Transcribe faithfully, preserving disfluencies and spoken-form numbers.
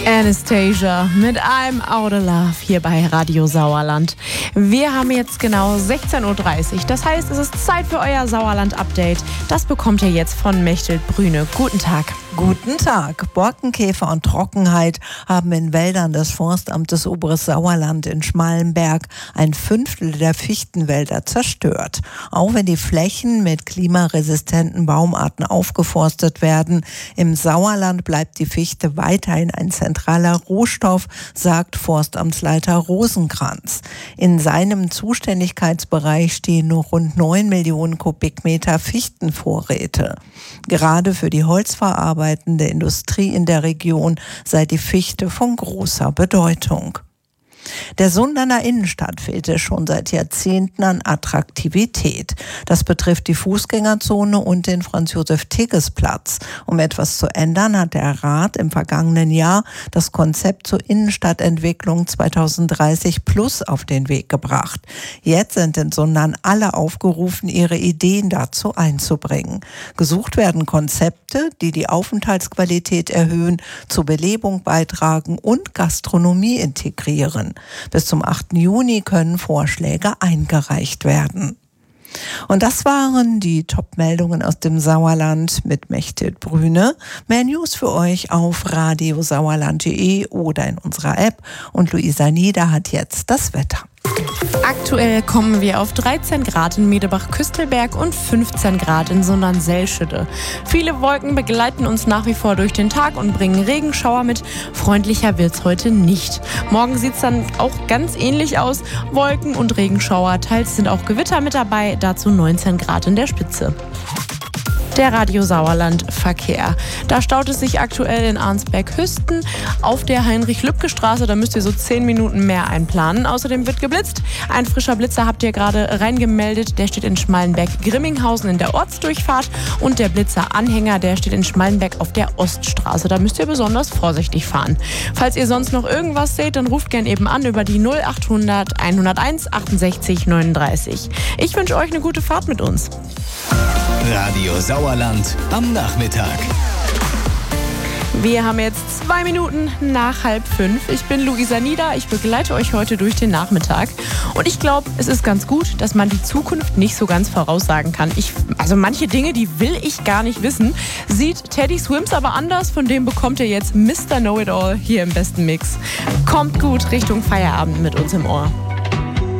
Anastasia mit I'm Out of Love hier bei Radio Sauerland. Wir haben jetzt genau sechzehn Uhr dreißig. Das heißt, es ist Zeit für euer Sauerland-Update. Das bekommt ihr jetzt von Mechthild Brüne. Guten Tag. Guten Tag. Borkenkäfer und Trockenheit haben in Wäldern des Forstamtes Oberes Sauerland in Schmallenberg ein Fünftel der Fichtenwälder zerstört. Auch wenn die Flächen mit klimaresistenten Baumarten aufgeforstet werden, im Sauerland bleibt die Fichte weiterhin ein zentraler Rohstoff, sagt Forstamtsleiter Rosenkranz. In seinem Zuständigkeitsbereich stehen nur rund neun Millionen Kubikmeter Fichtenvorräte. Gerade für die Holzverarbeitung der Industrie in der Region sei die Fichte von großer Bedeutung. Der Sunderner Innenstadt fehlte schon seit Jahrzehnten an Attraktivität. Das betrifft die Fußgängerzone und den Franz-Josef-Tigges-Platz. Um etwas zu ändern, hat der Rat im vergangenen Jahr das Konzept zur Innenstadtentwicklung zweitausenddreißig plus auf den Weg gebracht. Jetzt sind in Sundern alle aufgerufen, ihre Ideen dazu einzubringen. Gesucht werden Konzepte, die die Aufenthaltsqualität erhöhen, zur Belebung beitragen und Gastronomie integrieren. Bis zum achten Juni können Vorschläge eingereicht werden. Und das waren die Top-Meldungen aus dem Sauerland mit Mechthild Brüne. Mehr News für euch auf radiosauerland punkt de oder in unserer App. Und Luisa Nieder hat jetzt das Wetter. Aktuell kommen wir auf dreizehn Grad in Medebach-Küstelberg und fünfzehn Grad in Sundern-Selschede. Viele Wolken begleiten uns nach wie vor durch den Tag und bringen Regenschauer mit. Freundlicher wird's heute nicht. Morgen sieht's dann auch ganz ähnlich aus. Wolken und Regenschauer, teils sind auch Gewitter mit dabei, dazu neunzehn Grad in der Spitze. Der Radio Sauerland Verkehr. Da staut es sich aktuell in Arnsberg-Hüsten auf der Heinrich-Lübke-Straße. Da müsst ihr so zehn Minuten mehr einplanen. Außerdem wird geblitzt. Ein frischer Blitzer habt ihr gerade reingemeldet. Der steht in Schmallenberg-Grimminghausen in der Ortsdurchfahrt. Und der Blitzer-Anhänger, der steht in Schmallenberg auf der Oststraße. Da müsst ihr besonders vorsichtig fahren. Falls ihr sonst noch irgendwas seht, dann ruft gern eben an über die null achthundert hunderteins achtundsechzig neununddreißig. Ich wünsche euch eine gute Fahrt mit uns. Radio Sauerland am Nachmittag. Wir haben jetzt zwei Minuten nach halb fünf. Ich bin Luisa Nieder, ich begleite euch heute durch den Nachmittag. Und ich glaube, es ist ganz gut, dass man die Zukunft nicht so ganz voraussagen kann. Ich, also manche Dinge, die will ich gar nicht wissen. Sieht Teddy Swims aber anders, von dem bekommt ihr jetzt Mister Know-It-All hier im besten Mix. Kommt gut Richtung Feierabend mit uns im Ohr.